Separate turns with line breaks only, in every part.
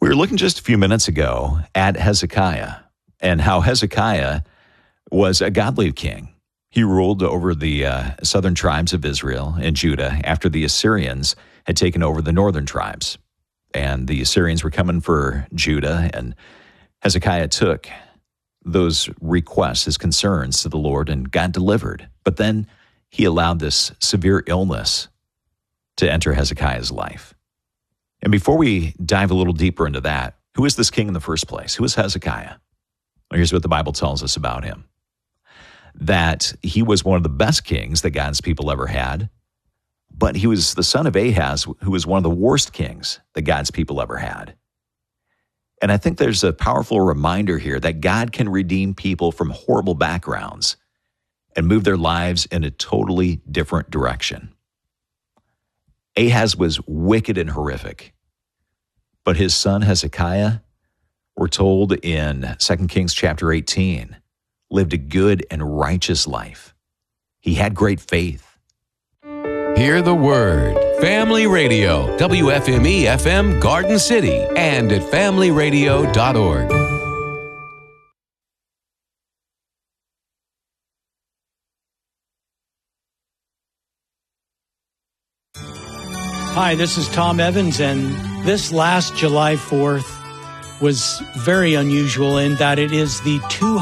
We were looking just a few minutes ago at Hezekiah and how Hezekiah was a godly king. He ruled over the southern tribes of Israel and Judah after the Assyrians had taken over the northern tribes. And the Assyrians were coming for Judah, and Hezekiah took those requests, his concerns to the Lord, and got delivered. But then he allowed this severe illness to enter Hezekiah's life. And before we dive a little deeper into that, who is this king in the first place? Who is Hezekiah? Well, here's what the Bible tells us about him. That he was one of the best kings that God's people ever had, but he was the son of Ahaz, who was one of the worst kings that God's people ever had. And I think there's a powerful reminder here that God can redeem people from horrible backgrounds and move their lives in a totally different direction. Ahaz was wicked and horrific, but his son Hezekiah, we're told in 2 Kings chapter 18, lived a good and righteous life. He had great faith.
Hear the word. Family Radio, WFME-FM Garden City, and at familyradio.org.
Hi, this is Tom Evans, and this last July 4th was very unusual in that it is the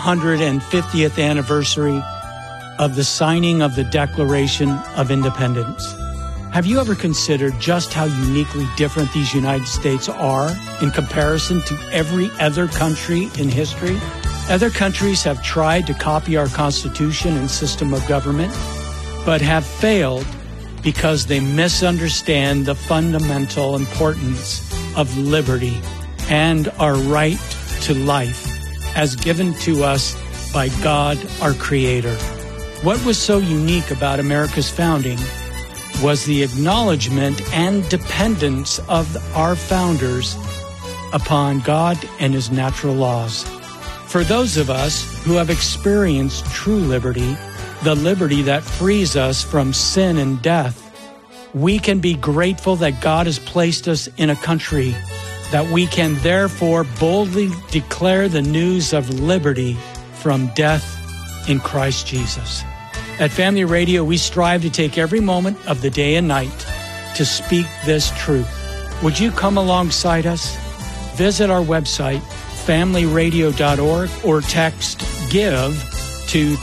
250th anniversary of the signing of the Declaration of Independence. Have you ever considered just how uniquely different these United States are in comparison to every other country in history? Other countries have tried to copy our Constitution and system of government, but have failed because they misunderstand the fundamental importance of liberty and our right to life as given to us by God, our Creator. What was so unique about America's founding was the acknowledgement and dependence of our founders upon God and His natural laws. For those of us who have experienced true liberty, the liberty that frees us from sin and death, we can be grateful that God has placed us in a country that we can therefore boldly declare the news of liberty from death in Christ Jesus. At Family Radio, we strive to take every moment of the day and night to speak this truth. Would you come alongside us? Visit our website, familyradio.org, or text GIVE to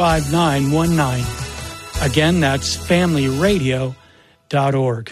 35919. Again, that's familyradio.org.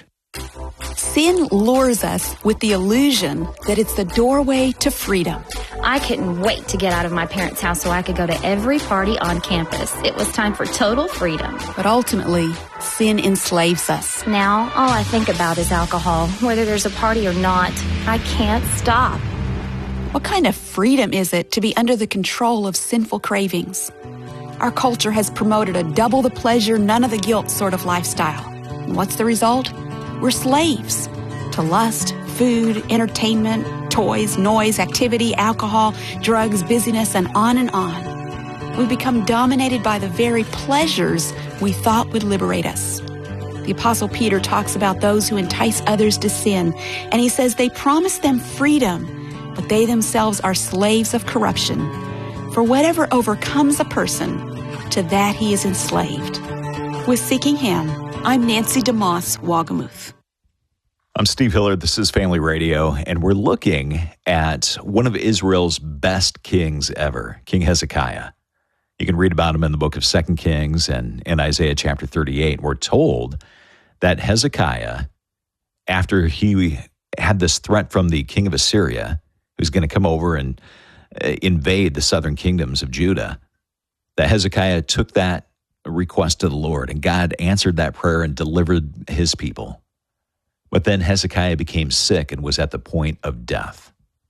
Sin lures us with the illusion that it's the doorway to freedom.
I couldn't wait to get out of my parents' house so I could go to every party on campus. It was time for total freedom.
But ultimately, sin enslaves us.
Now, all I think about is alcohol. Whether there's a party or not, I can't stop.
What kind of freedom is it to be under the control of sinful cravings? Our culture has promoted a double the pleasure, none of the guilt sort of lifestyle. And what's the result? We're slaves to lust, food, entertainment, toys, noise, activity, alcohol, drugs, busyness, and on and on. We become dominated by the very pleasures we thought would liberate us. The Apostle Peter talks about those who entice others to sin, and he says they promise them freedom, but they themselves are slaves of corruption. For whatever overcomes a person, to that he is enslaved. With Seeking Him, I'm Nancy DeMoss, Wagamuth.
I'm Steve Hillard. This is Family Radio, and we're looking at one of Israel's best kings ever, King Hezekiah. You can read about him in the book of 2 Kings and in Isaiah chapter 38. We're told that Hezekiah, after he had this threat from the king of Assyria, who's going to come over and invade the southern kingdoms of Judah, that Hezekiah took that request to the Lord, and God answered that prayer and delivered his people. But then Hezekiah became sick and was at the point of death.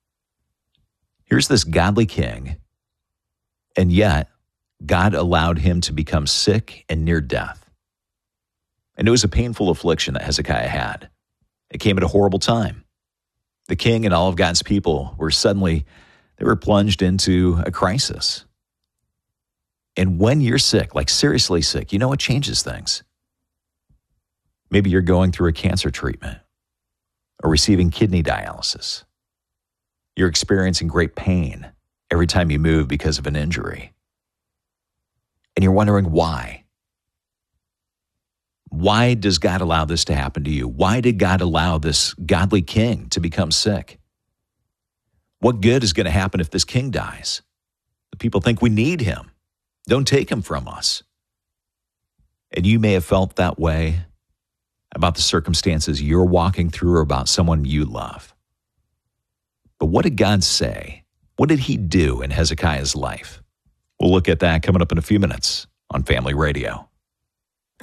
Here's this godly king, and yet God allowed him to become sick and near death. And it was a painful affliction that Hezekiah had. It came at a horrible time. The king and all of God's people were plunged into a crisis. And when you're sick, like seriously sick, you know it changes things. Maybe you're going through a cancer treatment or receiving kidney dialysis. You're experiencing great pain every time you move because of an injury. And you're wondering why. Why does God allow this to happen to you? Why did God allow this godly king to become sick? What good is going to happen if this king dies? The people think we need him. Don't take him from us. And you may have felt that way about the circumstances you're walking through or about someone you love. But what did God say? What did he do in Hezekiah's life? We'll look at that coming up in a few minutes on Family Radio.